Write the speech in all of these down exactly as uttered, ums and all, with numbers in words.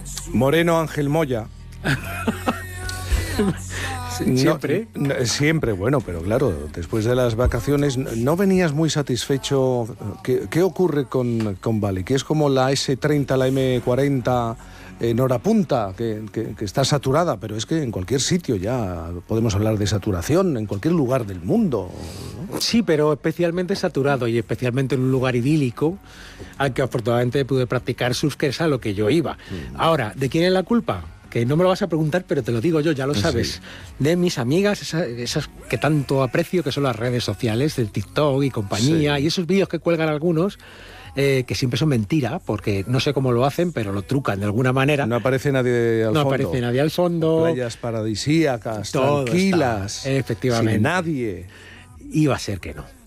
Moreno Ángel Moya. ¿Siempre? No, no, siempre, bueno, pero claro, después de las vacaciones, ¿no venías muy satisfecho? ¿Qué, qué ocurre con, con Vale? Que es como la ese treinta, la eme cuarenta en hora punta, que, que, que está saturada, pero es que en cualquier sitio ya podemos hablar de saturación, en cualquier lugar del mundo, ¿no? Sí, pero especialmente saturado y especialmente en un lugar idílico al que afortunadamente pude practicar surf, que es a lo que yo iba. Mm. Ahora, ¿de quién es la culpa? Que no me lo vas a preguntar, pero te lo digo yo, ya lo sabes. Sí. De mis amigas, esas, esas que tanto aprecio, que son las redes sociales, del TikTok y compañía, sí. Y esos vídeos que cuelgan algunos, eh, que siempre son mentira, porque no sé cómo lo hacen, pero lo trucan de alguna manera. No aparece nadie al no fondo. No aparece nadie al fondo. Playas paradisíacas, todo tranquilas, está, efectivamente. Sin nadie. Iba a ser que no.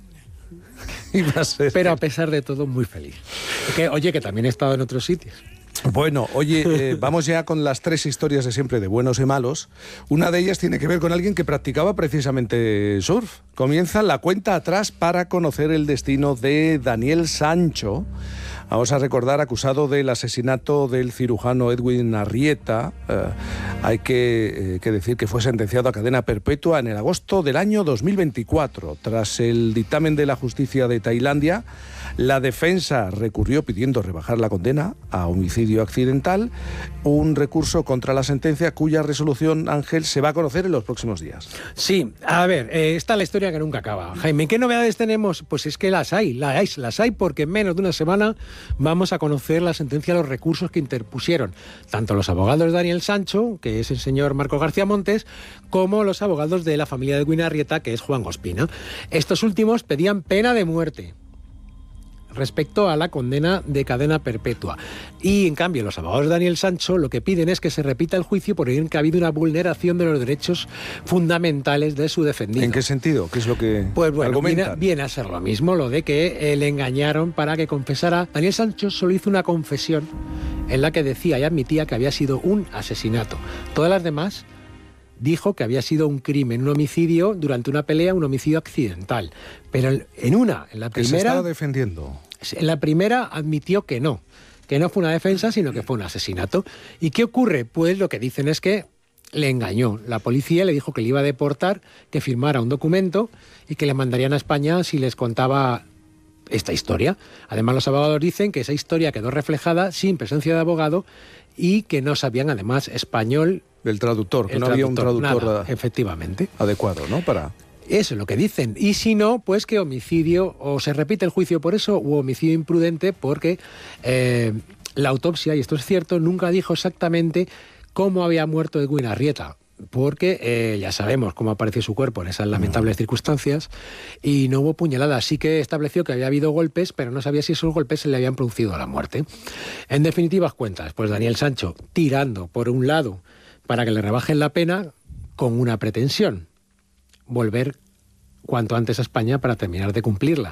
Iba a ser pero que... a pesar de todo, muy feliz. Que, oye, que también he estado en otros sitios. Bueno, oye, eh, vamos ya con las tres historias de siempre de buenos y malos. Una de ellas tiene que ver con alguien que practicaba precisamente surf. Comienza la cuenta atrás para conocer el destino de Daniel Sancho. Vamos a recordar, acusado del asesinato del cirujano Edwin Arrieta. Eh, hay que, eh, que decir que fue sentenciado a cadena perpetua en el agosto del año dos mil veinticuatro. Tras el dictamen de la justicia de Tailandia, la defensa recurrió pidiendo rebajar la condena a homicidio accidental, un recurso contra la sentencia cuya resolución, Ángel, se va a conocer en los próximos días. Sí, a ver, eh, está la historia que nunca acaba. Jaime, ¿qué novedades tenemos? Pues es que las hay, las hay, las hay porque en menos de una semana vamos a conocer la sentencia de los recursos que interpusieron tanto los abogados de Daniel Sancho, que es el señor Marco García Montes, como los abogados de la familia de Edwin Arrieta, que es Juan Ospina. Estos últimos pedían pena de muerte respecto a la condena de cadena perpetua. Y, en cambio, los abogados de Daniel Sancho lo que piden es que se repita el juicio por que ha habido una vulneración de los derechos fundamentales de su defendido. ¿En qué sentido? ¿Qué es lo que Pues bueno, viene, argumentan? viene a ser lo mismo, lo de que eh, le engañaron para que confesara. Daniel Sancho solo hizo una confesión en la que decía y admitía que había sido un asesinato. Todas las demás dijo que había sido un crimen, un homicidio durante una pelea, un homicidio accidental. Pero en una, en la primera... ¿Que se estaba defendiendo? En la primera admitió que no, que no fue una defensa, sino que fue un asesinato. ¿Y qué ocurre? Pues lo que dicen es que le engañó. La policía le dijo que le iba a deportar, que firmara un documento y que le mandarían a España si les contaba esta historia. Además, los abogados dicen que esa historia quedó reflejada sin presencia de abogado y que no sabían, además, español. Del traductor, que el no traductor, había un traductor nada, a... efectivamente. adecuado, ¿no? Para... Eso es lo que dicen. Y si no, pues que homicidio, o se repite el juicio por eso, u homicidio imprudente porque eh, la autopsia, y esto es cierto, nunca dijo exactamente cómo había muerto Edwin Arrieta. Porque eh, ya sabemos cómo apareció su cuerpo en esas lamentables circunstancias y no hubo puñaladas. Sí que estableció que había habido golpes, pero no sabía si esos golpes se le habían producido a la muerte. En definitivas cuentas, pues Daniel Sancho tirando por un lado para que le rebajen la pena con una pretensión: volver cuanto antes a España para terminar de cumplirla,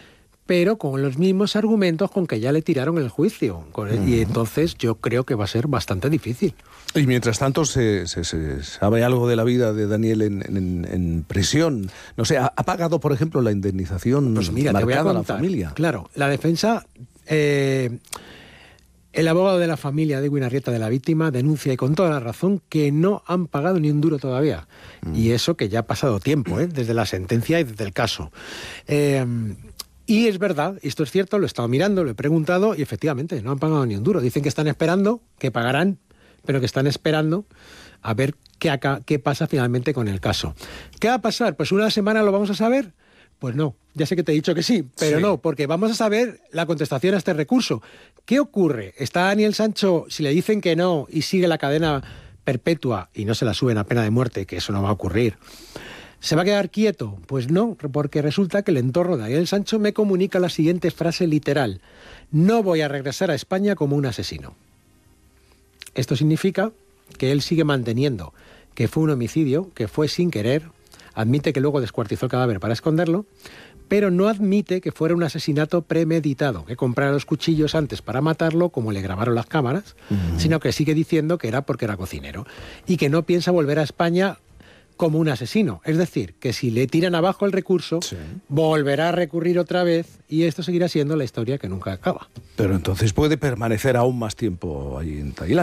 pero con los mismos argumentos con que ya le tiraron el juicio. Mm. Y entonces yo creo que va a ser bastante difícil. Y mientras tanto, ¿se, se, se sabe algo de la vida de Daniel en, en, en prisión? No sé, ¿ha, ha pagado, por ejemplo, la indemnización pues mira, marcada te voy a, contar, a la familia? Claro, la defensa... Eh, El abogado de la familia de Edwin Arrieta, de la víctima, denuncia, y con toda la razón, que no han pagado ni un duro todavía. Mm. Y eso que ya ha pasado tiempo, ¿eh? Desde la sentencia y desde el caso. Eh, y es verdad, esto es cierto, lo he estado mirando, lo he preguntado, y efectivamente, no han pagado ni un duro. Dicen que están esperando, que pagarán, pero que están esperando a ver qué, acá, qué pasa finalmente con el caso. ¿Qué va a pasar? Pues una semana lo vamos a saber. Pues no, ya sé que te he dicho que sí, pero sí. No, porque vamos a saber la contestación a este recurso. ¿Qué ocurre? ¿Está Daniel Sancho, si le dicen que no y sigue la cadena perpetua y no se la suben a pena de muerte, que eso no va a ocurrir, ¿se va a quedar quieto? Pues no, porque resulta que el entorno de Daniel Sancho me comunica la siguiente frase literal: no voy a regresar a España como un asesino. Esto significa que él sigue manteniendo que fue un homicidio, que fue sin querer. Admite que luego descuartizó el cadáver para esconderlo, pero no admite que fuera un asesinato premeditado, que comprara los cuchillos antes para matarlo, como le grabaron las cámaras, uh-huh. sino que sigue diciendo que era porque era cocinero y que no piensa volver a España como un asesino. Es decir, que si le tiran abajo el recurso, sí. volverá a recurrir otra vez y esto seguirá siendo la historia que nunca acaba. Pero entonces puede permanecer aún más tiempo ahí en Tailandia.